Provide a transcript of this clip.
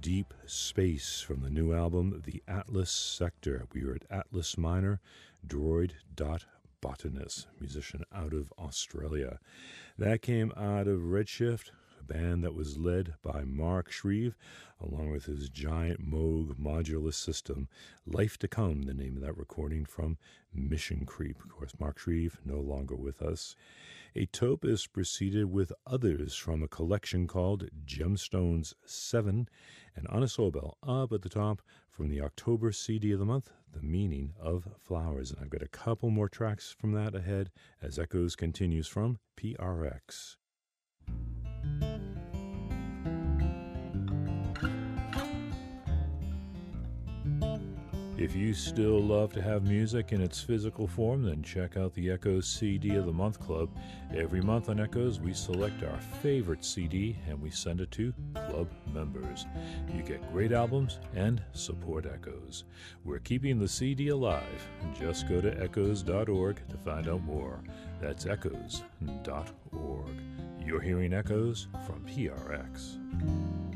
Deep Space from the new album, The Atlas Sector. We are at Atlas Minor, Droid.Botanist, musician out of Australia. That came out of Redshift, a band that was led by Mark Shreve, along with his giant Moog modular system. Life to Come, the name of that recording from Mission Creep. Of course, Mark Shreve no longer with us. Atopus proceeded with Others from a collection called Gemstones 7, and Anna Sobel up at the top from the October CD of the month, The Meaning of Flowers. And I've got a couple more tracks from that ahead as Echoes continues from PRX. If you still love to have music in its physical form, then check out the Echoes CD of the Month Club. Every month on Echoes, we select our favorite CD and we send it to club members. You get great albums and support Echoes. We're keeping the CD alive. Just go to echoes.org to find out more. That's echoes.org. You're hearing Echoes from PRX.